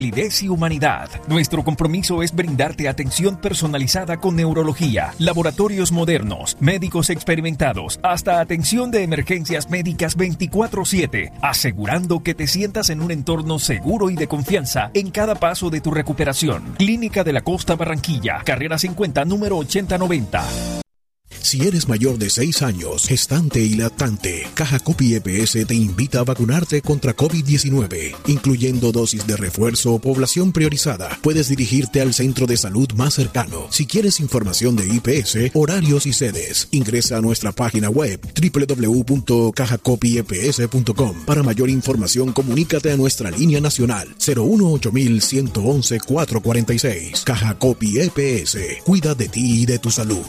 Calidez y humanidad. Nuestro compromiso es brindarte atención personalizada con neurología, laboratorios modernos, médicos experimentados, hasta atención de emergencias médicas 24/7, asegurando que te sientas en un entorno seguro y de confianza en cada paso de tu recuperación. Clínica de la Costa Barranquilla, carrera 50, número 8090. Si eres mayor de 6 años, gestante y lactante, Caja Copy EPS te invita a vacunarte contra COVID-19, incluyendo dosis de refuerzo o población priorizada. Puedes dirigirte al centro de salud más cercano. Si quieres información de IPS, horarios y sedes, ingresa a nuestra página web www.cajacopyeps.com. Para mayor información, comunícate a nuestra línea nacional 018-111-446. Caja Copy EPS. Cuida de ti y de tu salud.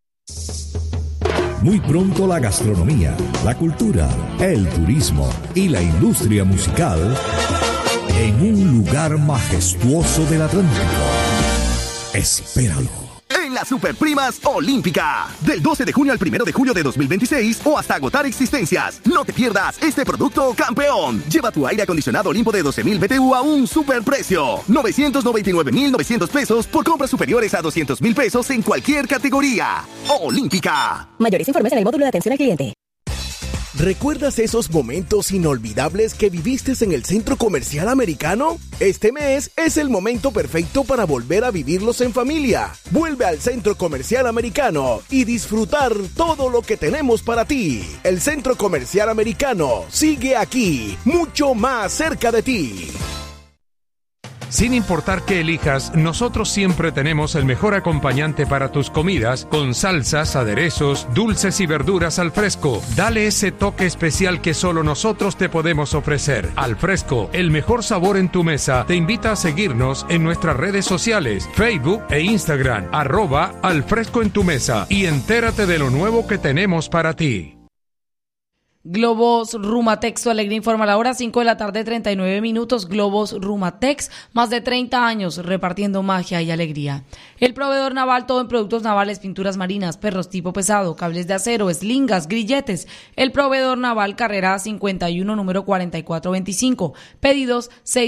Muy pronto la gastronomía, la cultura, el turismo y la industria musical en un lugar majestuoso del Atlántico. Espéralo. En las Superprimas Olímpica, del 12 de junio al 1 de julio de 2026 o hasta agotar existencias. No te pierdas este producto campeón. Lleva tu aire acondicionado Olimpo de 12,000 BTU a un superprecio. 999,900 pesos por compras superiores a 200,000 pesos en cualquier categoría. Olímpica. Mayores informes en el módulo de atención al cliente. ¿Recuerdas esos momentos inolvidables que viviste en el Centro Comercial Americano? Este mes es el momento perfecto para volver a vivirlos en familia. Vuelve al Centro Comercial Americano y disfrutar todo lo que tenemos para ti. El Centro Comercial Americano sigue aquí, mucho más cerca de ti. Sin importar qué elijas, nosotros siempre tenemos el mejor acompañante para tus comidas, con salsas, aderezos, dulces y verduras al fresco. Dale ese toque especial que solo nosotros te podemos ofrecer. Al fresco, el mejor sabor en tu mesa. Te invita a seguirnos en nuestras redes sociales, Facebook e Instagram, @alfresco en tu mesa, y entérate de lo nuevo que tenemos para ti. Globos Rumatex, tu alegría informa a la hora 5 de la tarde, 39 minutos. Globos Rumatex, más de 30 años repartiendo magia y alegría. El proveedor naval, todo en productos navales, pinturas marinas, perros tipo pesado, cables de acero, eslingas, grilletes. El proveedor naval, carrera 51, número 4425. Pedidos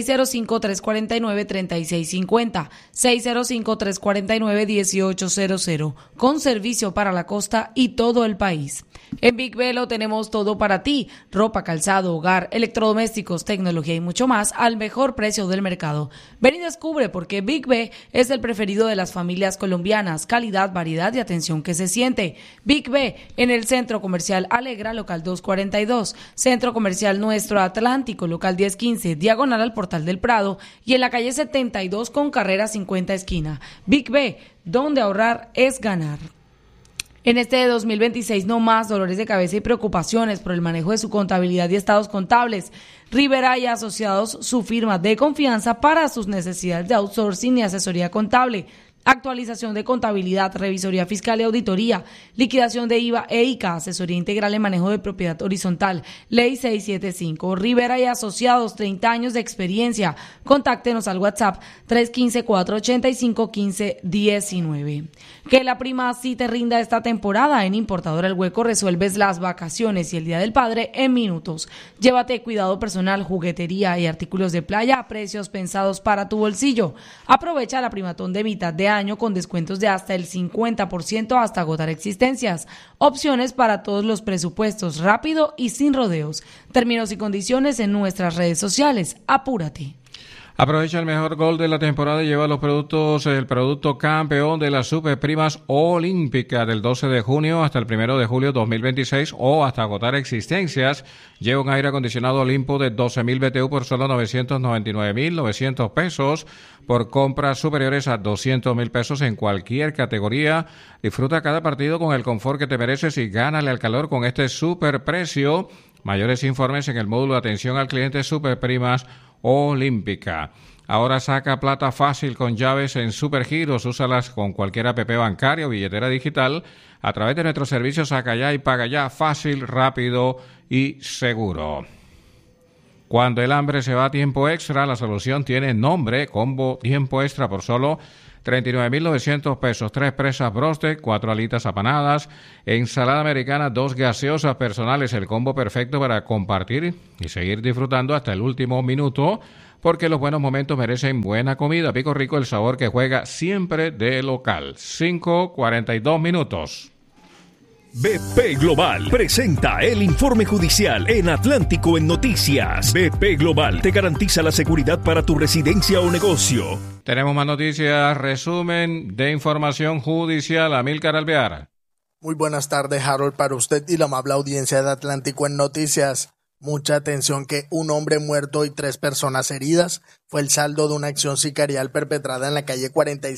605-349-3650, 605-349-1800, con servicio para la costa y todo el país. En Big B lo tenemos todo para ti: ropa, calzado, hogar, electrodomésticos, tecnología y mucho más al mejor precio del mercado. Ven y descubre por qué Big B es el preferido de las familias colombianas. Calidad, variedad y atención que se siente. Big B en el Centro Comercial Alegra, local 242, Centro Comercial Nuestro Atlántico, local 1015, diagonal al Portal del Prado, y en la calle 72 con carrera 50 esquina. Big B, donde ahorrar es ganar. En este 2026, no más dolores de cabeza y preocupaciones por el manejo de su contabilidad y estados contables. Rivera y Asociados, su firma de confianza para sus necesidades de outsourcing y asesoría contable. Actualización de contabilidad, revisoría fiscal y auditoría, liquidación de IVA e ICA, asesoría integral en manejo de propiedad horizontal, Ley 675. Rivera y Asociados, 30 años de experiencia. Contáctenos al WhatsApp 315-485-1519. Que la prima sí te rinda esta temporada. En Importadora El Hueco resuelves las vacaciones y el Día del Padre en minutos. Llévate cuidado personal, juguetería y artículos de playa a precios pensados para tu bolsillo. Aprovecha la primatón de mitad de año con descuentos de hasta el 50% hasta agotar existencias. Opciones para todos los presupuestos, rápido y sin rodeos. Términos y condiciones en nuestras redes sociales. Apúrate. Aprovecha el mejor gol de la temporada y lleva el producto campeón de las Superprimas Olímpicas del 12 de junio hasta el 1 de julio 2026 o hasta agotar existencias. Lleva un aire acondicionado Olimpo de 12,000 BTU por solo 999,900 pesos por compras superiores a 200,000 pesos en cualquier categoría. Disfruta cada partido con el confort que te mereces y gánale al calor con este superprecio. Mayores informes en el módulo de atención al cliente Superprimas Olímpica. Ahora saca plata fácil con llaves en Supergiros. Úsalas con cualquier app bancario o billetera digital a través de nuestros servicios Saca Ya y Paga Ya, fácil, rápido y seguro. Cuando el hambre se va a tiempo extra, la solución tiene nombre, combo tiempo extra por solo 39.900 pesos, 3 presas broste, 4 alitas apanadas, ensalada americana, 2 gaseosas personales, el combo perfecto para compartir y seguir disfrutando hasta el último minuto, porque los buenos momentos merecen buena comida. Pico Rico, el sabor que juega siempre de local. 5:42 minutos. BP Global presenta el informe judicial en Atlántico en Noticias. BP Global te garantiza la seguridad para tu residencia o negocio. Tenemos más noticias, resumen de información judicial. Amílcar Alvear. Muy buenas tardes, Harold, para usted y la amable audiencia de Atlántico en Noticias. Mucha atención que un hombre muerto y 3 personas heridas fue el saldo de una acción sicarial perpetrada en la calle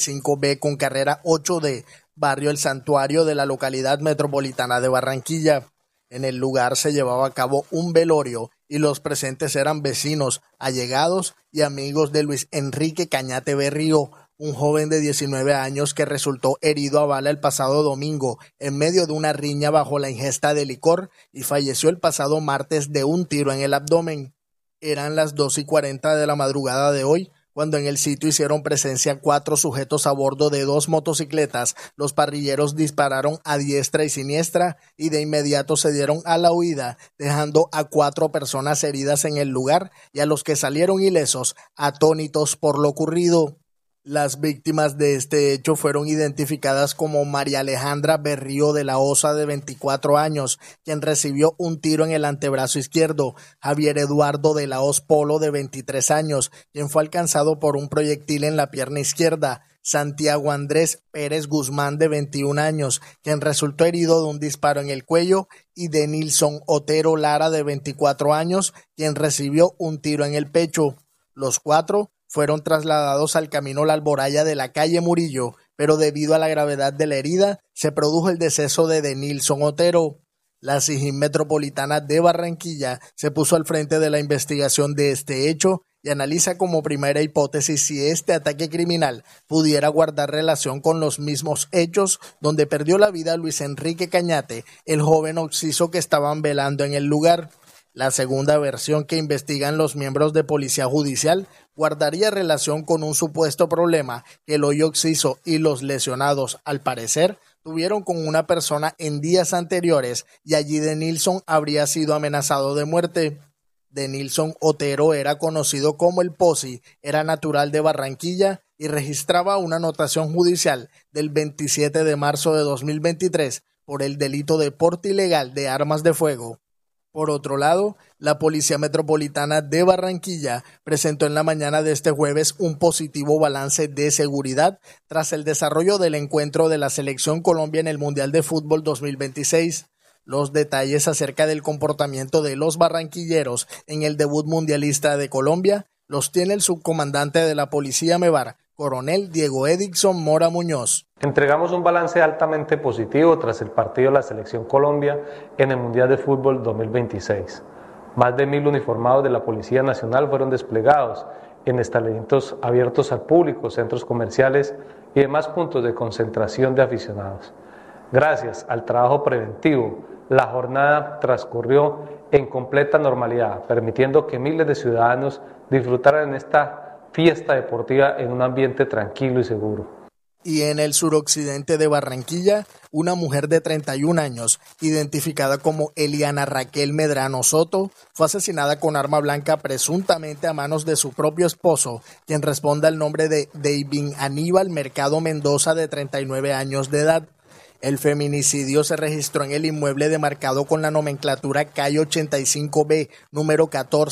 45B con carrera 8D, barrio El Santuario de la localidad metropolitana de Barranquilla. En el lugar se llevaba a cabo un velorio y los presentes eran vecinos, allegados y amigos de Luis Enrique Cañate Berrío, un joven de 19 años que resultó herido a bala el pasado domingo en medio de una riña bajo la ingesta de licor y falleció el pasado martes de un tiro en el abdomen. Eran las 2:40 de la madrugada de hoy cuando en el sitio hicieron presencia 4 sujetos a bordo de 2 motocicletas. Los parrilleros dispararon a diestra y siniestra y de inmediato se dieron a la huida, dejando a 4 personas heridas en el lugar y a los que salieron ilesos, atónitos por lo ocurrido. Las víctimas de este hecho fueron identificadas como María Alejandra Berrío de la Osa, de 24 años, quien recibió un tiro en el antebrazo izquierdo, Javier Eduardo de la Hoz Polo, de 23 años, quien fue alcanzado por un proyectil en la pierna izquierda, Santiago Andrés Pérez Guzmán, de 21 años, quien resultó herido de un disparo en el cuello, y de Nilson Otero Lara, de 24 años, quien recibió un tiro en el pecho. Los 4 fueron trasladados al camino La Alboraya de la calle Murillo, pero debido a la gravedad de la herida, se produjo el deceso de Denilson Otero. La SIJIN Metropolitana de Barranquilla se puso al frente de la investigación de este hecho y analiza como primera hipótesis si este ataque criminal pudiera guardar relación con los mismos hechos donde perdió la vida Luis Enrique Cañate, el joven occiso que estaban velando en el lugar. La segunda versión que investigan los miembros de Policía Judicial guardaría relación con un supuesto problema que el hoy occiso y los lesionados, al parecer, tuvieron con una persona en días anteriores y allí Denilson habría sido amenazado de muerte. Denilson Otero era conocido como el Posi, era natural de Barranquilla y registraba una anotación judicial del 27 de marzo de 2023 por el delito de porte ilegal de armas de fuego. Por otro lado, la Policía Metropolitana de Barranquilla presentó en la mañana de este jueves un positivo balance de seguridad tras el desarrollo del encuentro de la Selección Colombia en el Mundial de Fútbol 2026. Los detalles acerca del comportamiento de los barranquilleros en el debut mundialista de Colombia los tiene el subcomandante de la Policía MEBAR, Coronel Diego Edixson Mora Muñoz. Entregamos un balance altamente positivo tras el partido de la Selección Colombia en el Mundial de Fútbol 2026. Más de 1.000 uniformados de la Policía Nacional fueron desplegados en establecimientos abiertos al público, centros comerciales y demás puntos de concentración de aficionados. Gracias al trabajo preventivo, la jornada transcurrió en completa normalidad, permitiendo que miles de ciudadanos disfrutaran esta fiesta deportiva en un ambiente tranquilo y seguro. Y en el suroccidente de Barranquilla, una mujer de 31 años, identificada como Eliana Raquel Medrano Soto, fue asesinada con arma blanca presuntamente a manos de su propio esposo, quien responde al nombre de David Aníbal Mercado Mendoza, de 39 años de edad. El feminicidio se registró en el inmueble demarcado con la nomenclatura calle 85B, número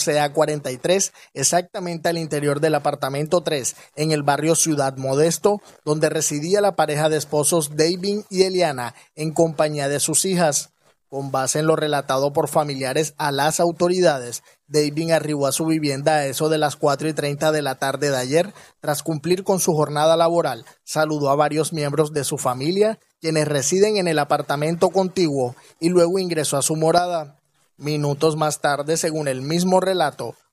14A43, exactamente al interior del apartamento 3, en el barrio Ciudad Modesto, donde residía la pareja de esposos David y Eliana, en compañía de sus hijas. Con base en lo relatado por familiares a las autoridades, David arribó a su vivienda a eso de las 4:30 de la tarde de ayer. Tras cumplir con su jornada laboral, saludó a varios miembros de su familia, quienes residen en el apartamento contiguo, y luego ingresó a su morada. Minutos más tarde, según el mismo relato,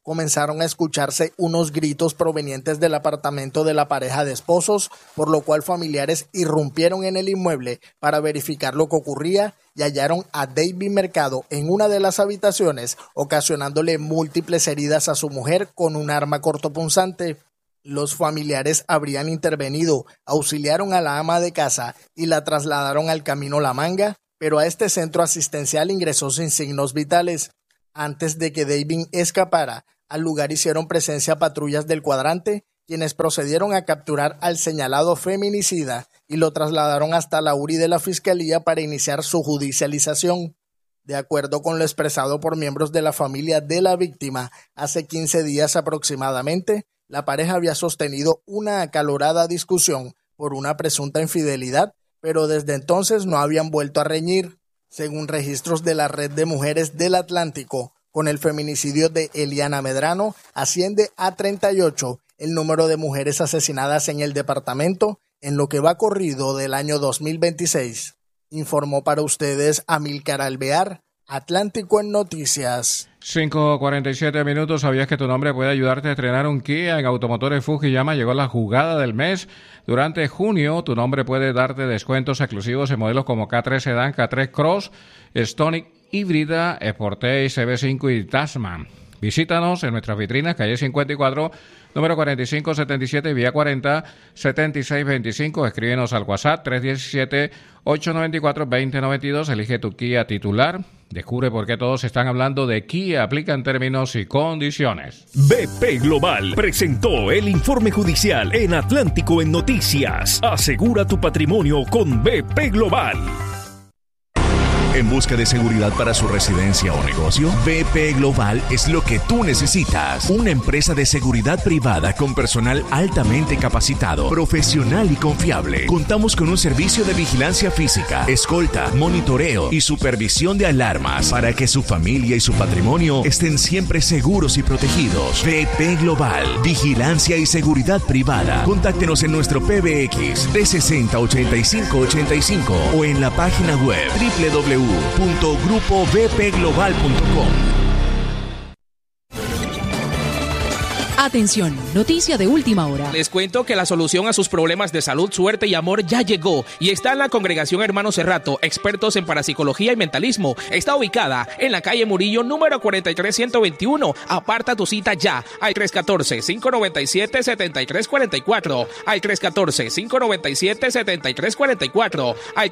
comenzaron a escucharse unos gritos provenientes del apartamento de la pareja de esposos, por lo cual familiares irrumpieron en el inmueble para verificar lo que ocurría y hallaron a David Mercado en una de las habitaciones, ocasionándole múltiples heridas a su mujer con un arma cortopunzante. Los familiares habrían intervenido, auxiliaron a la ama de casa y la trasladaron al Camino La Manga, pero a este centro asistencial ingresó sin signos vitales. Antes de que David escapara, al lugar hicieron presencia patrullas del cuadrante, quienes procedieron a capturar al señalado feminicida y lo trasladaron hasta la URI de la Fiscalía para iniciar su judicialización. De acuerdo con lo expresado por miembros de la familia de la víctima, hace 15 días aproximadamente, la pareja había sostenido una acalorada discusión por una presunta infidelidad, pero desde entonces no habían vuelto a reñir. Según registros de la Red de Mujeres del Atlántico, con el feminicidio de Eliana Medrano, asciende a 38 el número de mujeres asesinadas en el departamento en lo que va corrido del año 2026. Informó para ustedes Amílcar Alvear, Atlántico en Noticias. 5:47 minutos. ¿Sabías que tu nombre puede ayudarte a estrenar un Kia? En Automotores Fujiyama llegó la jugada del mes. Durante junio, tu nombre puede darte descuentos exclusivos en modelos como K3 Sedan, K3 Cross, Stonic Híbrida, Sportage, CB5 y Tasman. Visítanos en nuestras vitrinas, calle 54, número 4577, vía 40, 7625. Escríbenos al WhatsApp 317-894-2092. Elige tu Kia titular. Descubre por qué todos están hablando de Kia. Aplican términos y condiciones. BP Global presentó el informe judicial en Atlántico en Noticias. Asegura tu patrimonio con BP Global. ¿En busca de seguridad para su residencia o negocio? BP Global es lo que tú necesitas. Una empresa de seguridad privada con personal altamente capacitado, profesional y confiable. Contamos con un servicio de vigilancia física, escolta, monitoreo y supervisión de alarmas para que su familia y su patrimonio estén siempre seguros y protegidos. BP Global, vigilancia y seguridad privada. Contáctenos en nuestro PBX 360-8585 o en la página web www.grupobpglobal.com. Atención, noticia de última hora. Les cuento que la solución a sus problemas de salud, suerte y amor ya llegó y está en la Congregación Hermanos Cerrato, expertos en parapsicología y mentalismo. Está ubicada en la calle Murillo, número 43121. Aparta tu cita ya al 314-597-7344, al 314-597-7344, al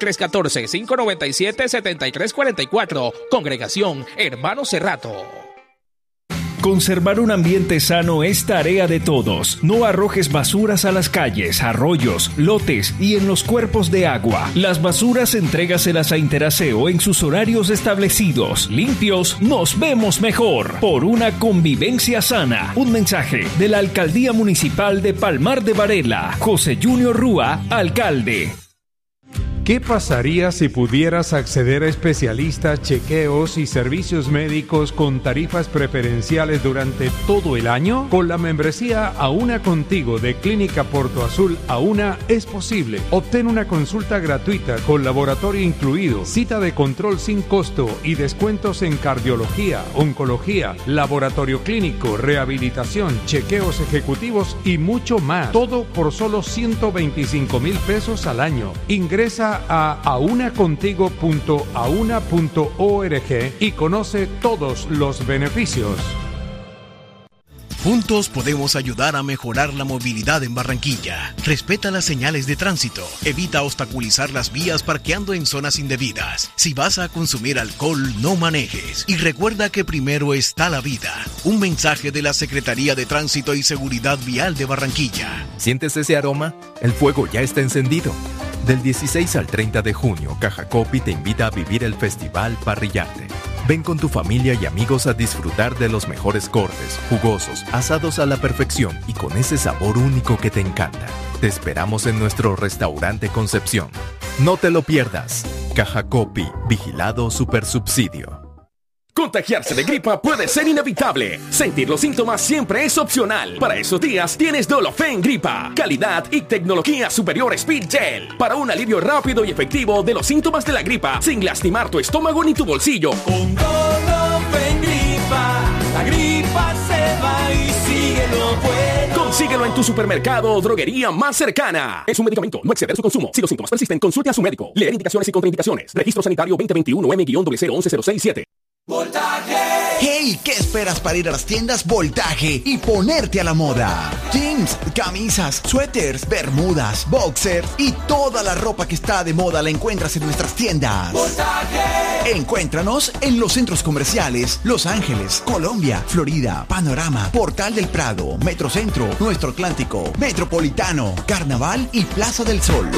314-597-7344. Congregación Hermanos Cerrato. Conservar un ambiente sano es tarea de todos. No arrojes basuras a las calles, arroyos, lotes y en los cuerpos de agua. Las basuras entrégaselas a Interaseo en sus horarios establecidos. Limpios, nos vemos mejor. Por una convivencia sana. Un mensaje de la Alcaldía Municipal de Palmar de Varela. José Junior Rúa, alcalde. ¿Qué pasaría si pudieras acceder a especialistas, chequeos y servicios médicos con tarifas preferenciales durante todo el año? Con la membresía Auna Contigo de Clínica Porto Azul Auna es posible. Obtén una consulta gratuita con laboratorio incluido, cita de control sin costo y descuentos en cardiología, oncología, laboratorio clínico, rehabilitación, chequeos ejecutivos y mucho más. Todo por solo 125,000 pesos al año. Ingresa a aunacontigo.auna.org y conoce todos los beneficios. Juntos podemos ayudar a mejorar la movilidad en Barranquilla. Respeta las señales de tránsito. Evita obstaculizar las vías parqueando en zonas indebidas. Si vas a consumir alcohol, no manejes. Y recuerda que primero está la vida. Un mensaje de la Secretaría de Tránsito y Seguridad Vial de Barranquilla. ¿Sientes ese aroma? El fuego ya está encendido. Del 16 al 30 de junio, Caja Copi te invita a vivir el Festival Parrillante. Ven con tu familia y amigos a disfrutar de los mejores cortes, jugosos, asados a la perfección y con ese sabor único que te encanta. Te esperamos en nuestro restaurante Concepción. No te lo pierdas. Caja Copi, vigilado Supersubsidio. Contagiarse de gripa puede ser inevitable. Sentir los síntomas siempre es opcional. Para esos días tienes Dolofen Gripa. Calidad y tecnología superior Speed Gel. Para un alivio rápido y efectivo de los síntomas de la gripa sin lastimar tu estómago ni tu bolsillo. Con Dolofen Gripa, la gripa se va. Consíguelo en tu supermercado o droguería más cercana. Es un medicamento, no exceder su consumo. Si los síntomas persisten, consulte a su médico. Leer indicaciones y contraindicaciones. Registro Sanitario 2021 M-0011067. ¡Voltaje! ¡Hey! ¿Qué esperas para ir a las tiendas Voltaje y ponerte a la moda? Jeans, camisas, suéteres, bermudas, boxers y toda la ropa que está de moda la encuentras en nuestras tiendas. ¡Voltaje! Encuéntranos en los centros comerciales Los Ángeles, Colombia, Florida, Panorama, Portal del Prado, Metrocentro, Nuestro Atlántico, Metropolitano, Carnaval y Plaza del Sol.